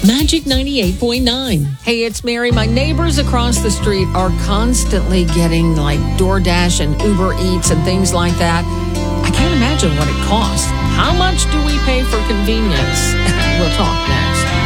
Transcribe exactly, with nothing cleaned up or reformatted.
Magic ninety-eight point nine. Hey, it's Mary. My neighbors across the street are constantly getting like DoorDash and Uber Eats and things like that. I can't imagine what it costs. How much do we pay for convenience? We'll talk next.